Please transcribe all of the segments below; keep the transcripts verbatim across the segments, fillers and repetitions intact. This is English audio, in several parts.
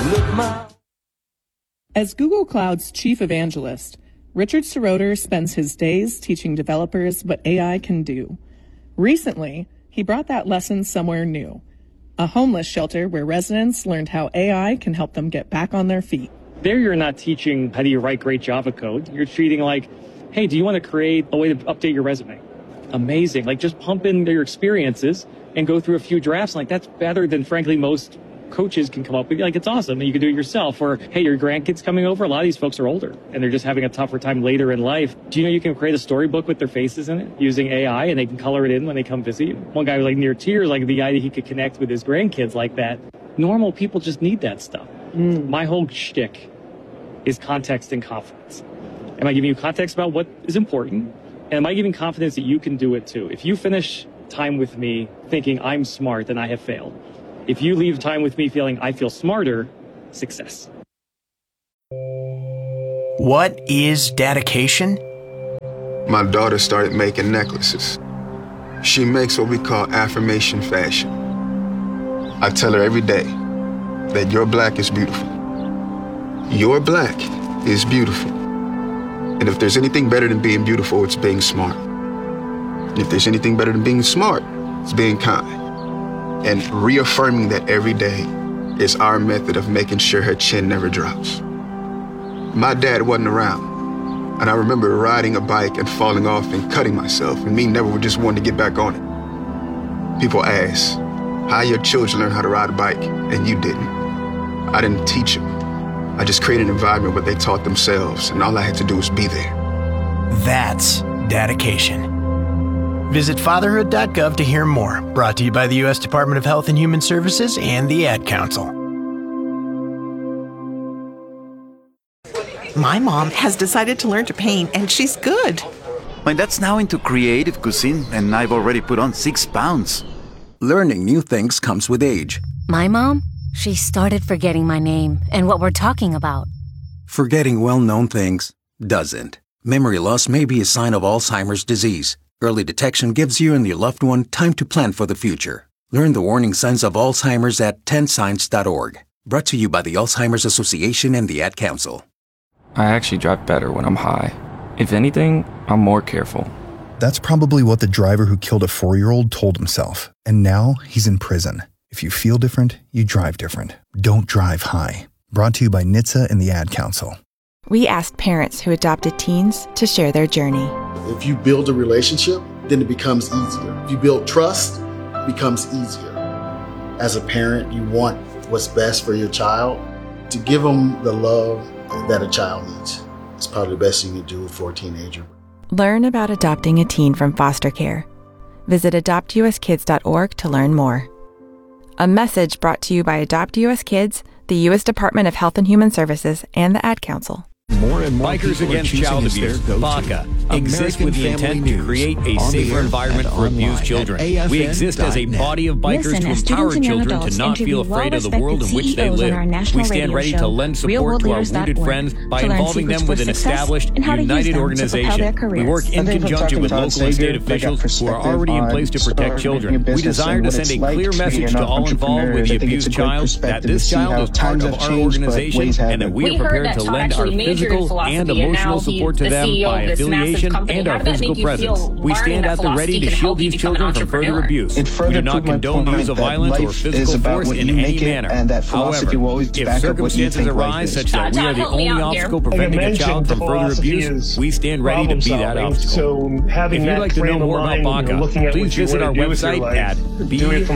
Look my... As Google Cloud's chief evangelist, Richard Seroter spends his days teaching developers what A I can do. Recently, he brought that lesson somewhere new, a homeless shelter where residents learned how A I can help them get back on their feet. There you're not teaching how do you write great Java code. You're treating like, hey, do you want to create a way to update your resume? Amazing. Like, just pump in your experiences and go through a few drafts. Like, that's better than, frankly, most coaches can come up with. Like, it's awesome, and you can do it yourself. Or, hey, your grandkids coming over. A lot of these folks are older, and they're just having a tougher time later in life. Do you know you can create a storybook with their faces in it using A I, and they can color it in when they come visit you? One guy was like near tears, like the idea he could connect with his grandkids like that. Normal people just need that stuff. Mm. My whole shtick is context and confidence. Am I giving you context about what is important? And am I giving confidence that you can do it too? If you finish time with me thinking I'm smart, then I have failed. If you leave time with me feeling I feel smarter, success. What is dedication? My daughter started making necklaces. She makes what we call affirmation fashion. I tell her every day that your black is beautiful. Your black is beautiful. And if there's anything better than being beautiful, it's being smart. And if there's anything better than being smart, it's being kind. And reaffirming that every day is our method of making sure her chin never drops. My dad wasn't around, and I remember riding a bike and falling off and cutting myself, and me never just wanting to get back on it. People ask, how your children learn how to ride a bike, and you didn't. I didn't teach them. I just created an environment where they taught themselves, and all I had to do was be there. That's dedication. Visit fatherhood dot gov to hear more. Brought to you by the U S Department of Health and Human Services and the Ad Council. My mom has decided to learn to paint, and she's good. My dad's now into creative cuisine, and I've already put on six pounds. Learning new things comes with age. My mom, she started forgetting my name and what we're talking about. Forgetting well-known things doesn't. Memory loss may be a sign of Alzheimer's disease. Early detection gives you and your loved one time to plan for the future. Learn the warning signs of Alzheimer's at ten signs dot org. Brought to you by the Alzheimer's Association and the Ad Council. I actually drive better when I'm high. If anything, I'm more careful. That's probably what the driver who killed a four-year-old told himself. And now he's in prison. If you feel different, you drive different. Don't drive high. Brought to you by N H T S A and the Ad Council. We asked parents who adopted teens to share their journey. If you build a relationship, then it becomes easier. If you build trust, it becomes easier. As a parent, you want what's best for your child. To give them the love that a child needs. It's probably the best you can do for a teenager. Learn about adopting a teen from foster care. Visit adopt u s kids dot org to learn more. A message brought to you by Adopt U S Kids, the U S Department of Health and Human Services, and the Ad Council. More and more Bikers Against Child Abuse, BACA, exists with the intent to create a safer environment for abused children. We exist as a body of bikers Listen, to empower children to not feel afraid of the world in which they live. We stand ready to lend support to our wounded friends by involving them with an established, united organization. We work in conjunction with local and state officials who are already in place to protect children. We desire to send a clear message to all involved with the abused child that this child is part of our organization and that we are prepared to lend our physical and emotional support to them by affiliation and our physical presence. We stand at the ready to shield these children from further abuse. We do not condone the use of violence or physical force in any manner. However, if circumstances arise such that we are the only obstacle preventing a child from further abuse, we stand ready to be that obstacle. If you'd like to know more about BACA, please visit our website at b a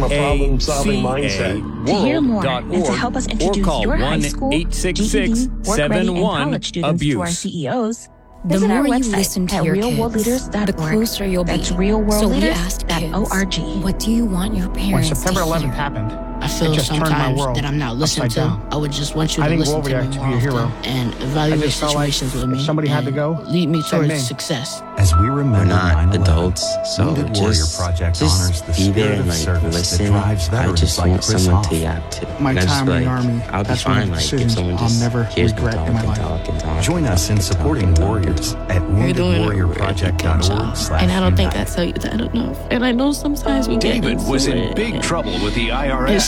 c a world dot org or call one eight six six seven one abuse. To our C E Os. The more you listen to your kids, the closer you'll be. That's real world so we leaders asked dot org. what do you want your parents When September eleventh to happened, I feel it just turned my sometimes world that I'm not listened to. down. I would just want you I to didn't listen go over to there me to more be a hero. often and evaluate I just felt like situations with me. if somebody had to go, lead me send towards me. success. As we remember We're not adults, so Wounded Warrior just, Project just honors the be there spirit and of like service listen. that drives I veterans just like want Chris someone Hoff. to yap to. My And I just time be in like, the Army, I'll be that's one of fine. the Like if decisions someone I'll just never hears me regret talk in my and life. talk and talk. Join and us talk in and talk supporting and talk warriors and at wounded warrior project dot org job. slash And I don't think I tell you that enough. And I know sometimes we get David was in into big it. trouble with the I R S. It's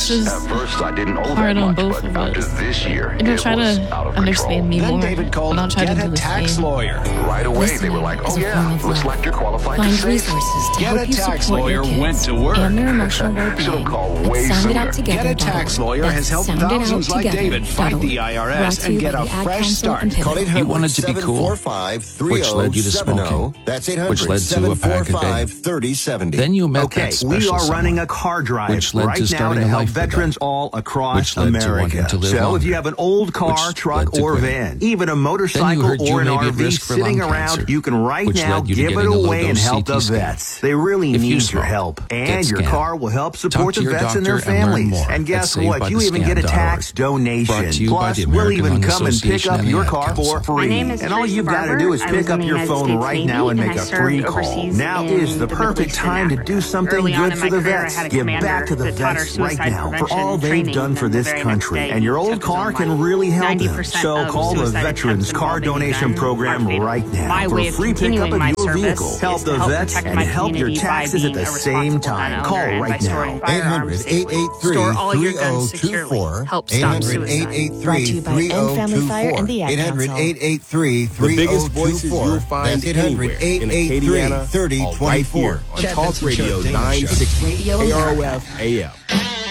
is At first, I didn't owe hard that on much, both but of after us. this year, And they'll it try was to out of understand control. me more. Then David called and I'll try Get to a do the Tax same. Lawyer. Right away, they Listening were like, is oh a yeah, form of looks love. like you're qualified Find to save. resources to Get help a you Tax support your Lawyer kids went to work. and their emotional Should've well-being. called At way Sound It sooner. Out Together. Get a Tax Lawyer has helped thousands like David fight the I R S and get a fresh start. Call eight You hundred, wanted to be cool, which led you to smoking, That's eight which hundred, led to a seven four pack a day. five, three oh seven oh. Then you met Okay, that special we are running someone, a car drive which led right to now starting to a help life with veterans them, all across which led to America. wanting to live So if longer, you have an old car, which truck, led to or quitting. van, even a Then you motorcycle heard you or an may be at R V risk for sitting lung around, cancer, you can right which now led you to give it getting a away and low-dose help the C T scan. vets. They really If you need your smoke, help. get And your scanned. car will help Talk support to the your vets and their doctor and learn families. more And at guess saved what? by You the even get a scan dot tax org. donation. Brought to you by Plus, the we'll American even Lung come and pick Association up and your the Ad car Council. for free. My name is And all Teresa you've got to Barber. do is I pick was in up the your United phone States right Navy, now and and make I a served free call. overseas Now in is the the perfect Middle East time and to Africa. do something Early on good in for my the career, I vets. had a Give commander back to the that taught our vets right suicide now for prevention all they've training, done and for then the this very next country. day, And your he old took his car own can life. really help ninety them. percent So of call the suicide Veterans attempts Car involving a Donation gun Program are fatal. right now My for way a of free pickup continuing of my your service vehicle. is Help to the help vets protect and my help your community by taxes at being the a same responsible time. gun Call owner and by right storing now. eight firearms hundred, eight safely. eight three, Store all your three guns oh two securely. four. Help eight stop hundred, suicide. eight eight Brought three, to you by three End oh Family two Fire four. and the Ad eight hundred, Council. eight eight three, The three oh two four. biggest voices you'll find That's eight hundred, anywhere eight in eight three, Acadiana, three all two right four. here on Chad Talk Benson Radio Show, Dana nine Show. sixty Radio K R O America. F A M.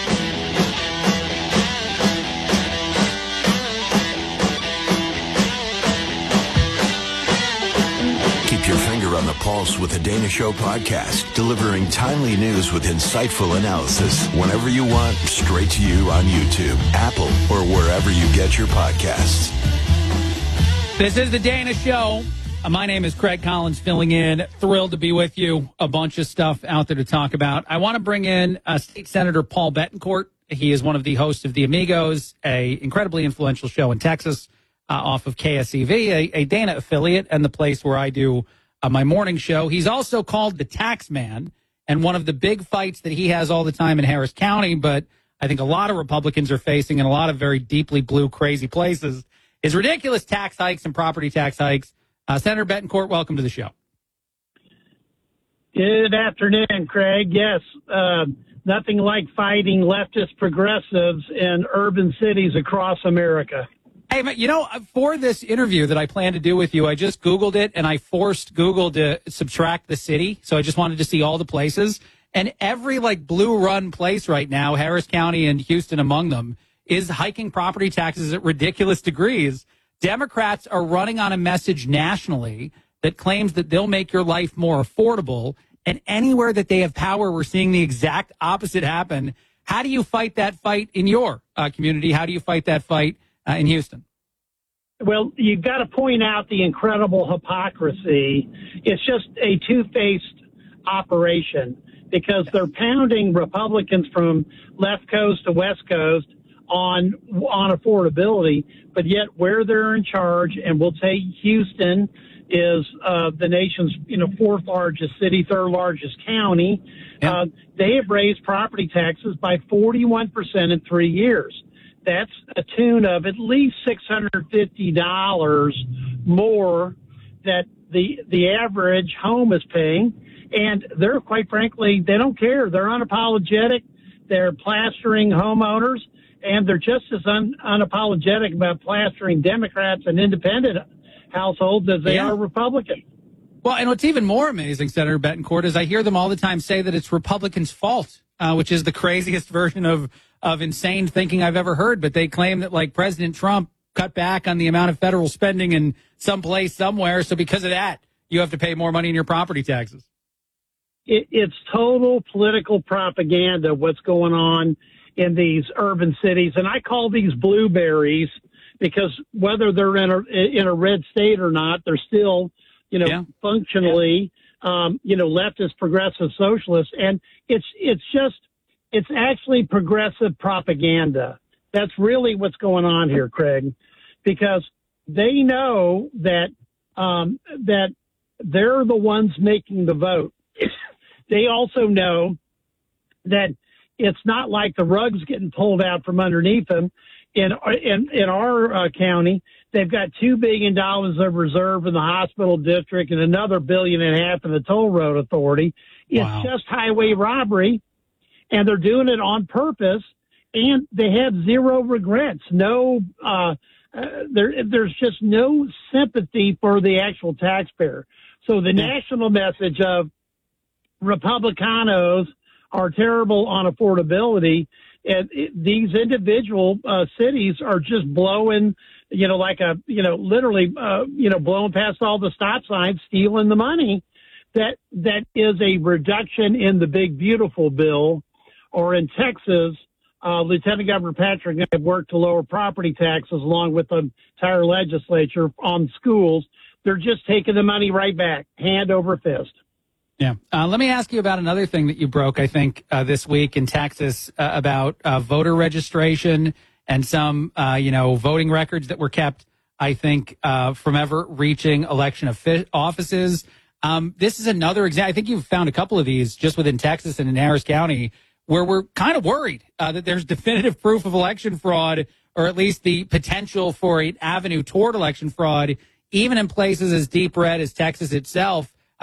Keep your finger on the pulse with the Dana Show podcast, delivering timely news with insightful analysis whenever you want, straight to you on YouTube, Apple, or wherever you get your podcasts. This is the Dana Show. Uh, my name is Craig Collins, filling in. Thrilled to be with you. A bunch of stuff out there to talk about. I want to bring in uh, State Senator Paul Bettencourt. He is one of the hosts of The Amigos, a incredibly influential show in Texas uh, off of K S E V, a, a Dana affiliate, and the place where I do uh, my morning show. He's also called the Tax Man, and one of the big fights that he has all the time in Harris County, but I think a lot of Republicans are facing in a lot of very deeply blue, crazy places, is ridiculous tax hikes and property tax hikes. Uh, Senator Bettencourt, welcome to the show. Good afternoon, Craig. Yes, uh, nothing like fighting leftist progressives in urban cities across America. Hey, you know, for this interview that I plan to do with you, I just Googled it, and I forced Google to subtract the city. So I just wanted to see all the places. And every, like, blue-run place right now, Harris County and Houston among them, is hiking property taxes at ridiculous degrees. Democrats are running on a message nationally that claims that they'll make your life more affordable. And anywhere that they have power, we're seeing the exact opposite happen. How do you fight that fight in your uh, community? How do you fight that fight uh, in Houston? Well, you've got to point out the incredible hypocrisy. It's just a two-faced operation because they're pounding Republicans from left coast to west coast on on affordability, but yet where they're in charge, and we'll take Houston is uh, the nation's you know fourth largest city, third largest county. Yeah. Uh, they have raised property taxes by forty-one percent in three years. That's a tune of at least six hundred fifty dollars more that the the average home is paying. And they're, quite frankly, they don't care. They're unapologetic. They're plastering homeowners, and they're just as un, unapologetic about plastering Democrats and independent households as they yeah. are Republicans. Well, and what's even more amazing, Senator Bettencourt, is I hear them all the time say that it's Republicans' fault, uh, which is the craziest version of, of insane thinking I've ever heard. But they claim that, like, President Trump cut back on the amount of federal spending in some place somewhere, so because of that, you have to pay more money in your property taxes. It, it's total political propaganda what's going on in these urban cities. And I call these blueberries because whether they're in a, in a red state or not, they're still, you know, yeah. functionally, um, you know, leftist, progressive, socialist. And it's, it's just, it's actually progressive propaganda. That's really what's going on here, Craig, because they know that, um, that they're the ones making the vote. They also know that it's not like the rug's getting pulled out from underneath them. In in, in our uh, county, they've got two billion dollars of reserve in the hospital district and another billion and a half in the toll road authority. It's wow. just highway robbery, and they're doing it on purpose. and they have zero regrets. No, uh, uh, there, there's just no sympathy for the actual taxpayer. So the national message of Republicanos are terrible on affordability, and it, these individual uh, cities are just blowing, you know, like a, you know, literally, uh, you know, blowing past all the stop signs, stealing the money. That that is a reduction in the big beautiful bill, or in Texas, uh, Lieutenant Governor Patrick and I have worked to lower property taxes along with the entire legislature on schools. They're just taking the money right back, hand over fist. Yeah. Uh, let me ask you about another thing that you broke, I think, uh, this week in Texas uh, about uh, voter registration and some, uh, you know, voting records that were kept, I think, uh, from ever reaching election offi- offices. Um, this is another example. I think you've found a couple of these just within Texas and in Harris County where we're kind of worried uh, that there's definitive proof of election fraud, or at least the potential for an avenue toward election fraud, even in places as deep red as Texas itself.